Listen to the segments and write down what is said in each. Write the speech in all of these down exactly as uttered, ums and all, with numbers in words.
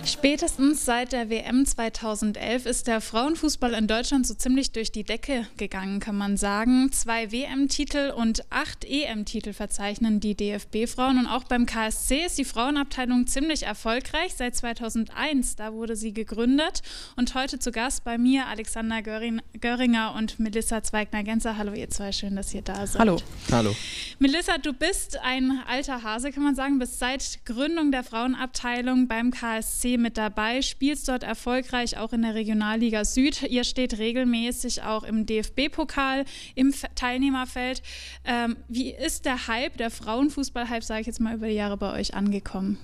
Spätestens seit der W M zweitausendelf ist der Frauenfußball in Deutschland so ziemlich durch die Decke gegangen, kann man sagen. Zwei W M-Titel und acht E M-Titel verzeichnen die D F B-Frauen. Und auch beim K S C ist die Frauenabteilung ziemlich erfolgreich. Seit zweitausendeins, da wurde sie gegründet. Und heute zu Gast bei mir Alexander Göring, Göringer und Melissa Zweigner-Genzer. Hallo ihr zwei, schön, dass ihr da seid. Hallo. Hallo. Melissa, du bist ein alter Hase, kann man sagen, bist seit Gründung der Frauenabteilung beim K S C mit dabei, spielst dort erfolgreich auch in der Regionalliga Süd. Ihr steht regelmäßig auch im D F B-Pokal im Teilnehmerfeld. Ähm, wie ist der Hype, der Frauenfußball-Hype, sage ich jetzt mal, über die Jahre bei euch angekommen?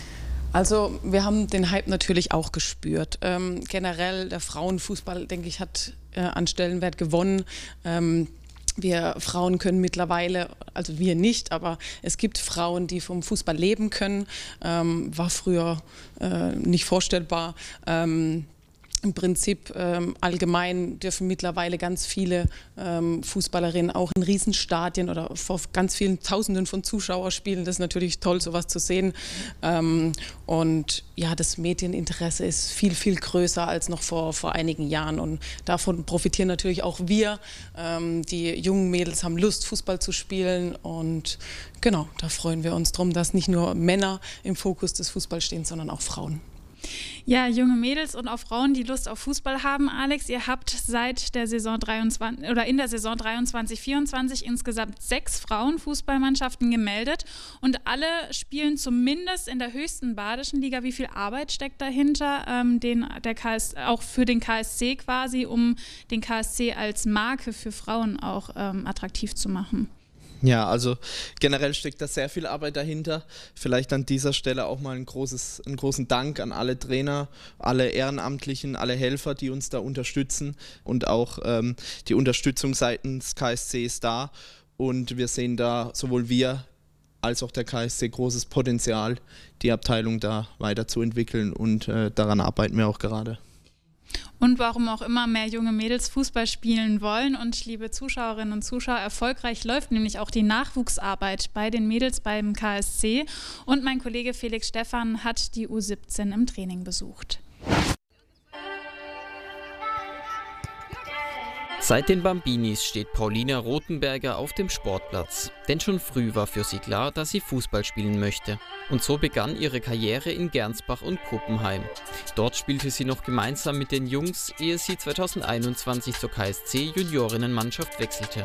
Also wir haben den Hype natürlich auch gespürt. Ähm, generell der Frauenfußball, denke ich, hat äh, an Stellenwert gewonnen. Ähm, Wir Frauen können mittlerweile, also wir nicht, aber es gibt Frauen, die vom Fußball leben können. Ähm, war früher äh, nicht vorstellbar. Ähm, Im Prinzip ähm, allgemein dürfen mittlerweile ganz viele ähm, Fußballerinnen auch in Riesenstadien oder vor ganz vielen Tausenden von Zuschauern spielen. Das ist natürlich toll, sowas zu sehen. Ähm, und ja, das Medieninteresse ist viel, viel größer als noch vor, vor einigen Jahren. Und davon profitieren natürlich auch wir. Ähm, die jungen Mädels haben Lust, Fußball zu spielen. Und genau, da freuen wir uns drum, dass nicht nur Männer im Fokus des Fußballs stehen, sondern auch Frauen. Ja, junge Mädels und auch Frauen, die Lust auf Fußball haben, Alex. Ihr habt seit der Saison dreiundzwanzig oder in der Saison dreiundzwanzig vierundzwanzig insgesamt sechs Frauenfußballmannschaften gemeldet und alle spielen zumindest in der höchsten badischen Liga. Wie viel Arbeit steckt dahinter, ähm, den, der K S, auch für den K S C quasi, um den K S C als Marke für Frauen auch ähm, attraktiv zu machen? Ja, also generell steckt da sehr viel Arbeit dahinter. Vielleicht an dieser Stelle auch mal ein großes, einen großen Dank an alle Trainer, alle Ehrenamtlichen, alle Helfer, die uns da unterstützen. Und auch ähm, die Unterstützung seitens K S C ist da. Und wir sehen da sowohl wir als auch der K S C großes Potenzial, die Abteilung da weiterzuentwickeln. Und äh, daran arbeiten wir auch gerade. Und warum auch immer mehr junge Mädels Fußball spielen wollen. Und liebe Zuschauerinnen und Zuschauer, erfolgreich läuft nämlich auch die Nachwuchsarbeit bei den Mädels beim K S C. Und mein Kollege Felix Stephan hat die U siebzehn im Training besucht. Seit den Bambinis steht Paulina Rothenberger auf dem Sportplatz. Denn schon früh war für sie klar, dass sie Fußball spielen möchte. Und so begann ihre Karriere in Gernsbach und Kuppenheim. Dort spielte sie noch gemeinsam mit den Jungs, ehe sie zweitausendeinundzwanzig zur K S C Juniorinnenmannschaft wechselte.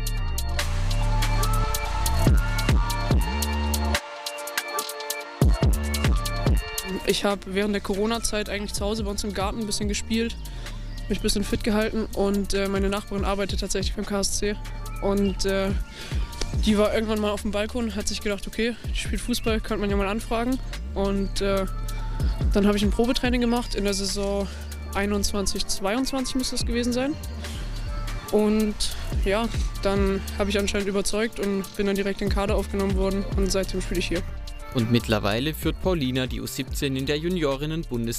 Ich habe während der Corona-Zeit eigentlich zu Hause bei uns im Garten ein bisschen gespielt, mich ein bisschen fit gehalten und äh, meine Nachbarin arbeitet tatsächlich beim K S C und äh, die war irgendwann mal auf dem Balkon, hat sich gedacht, okay, ich spiele Fußball, könnte man ja mal anfragen und äh, dann habe ich ein Probetraining gemacht in der Saison einundzwanzig zweiundzwanzig müsste es gewesen sein und ja, dann habe ich anscheinend überzeugt und bin dann direkt in den Kader aufgenommen worden und seitdem spiele ich hier. Und mittlerweile führt Paulina die U siebzehn in der Juniorinnen-Bundes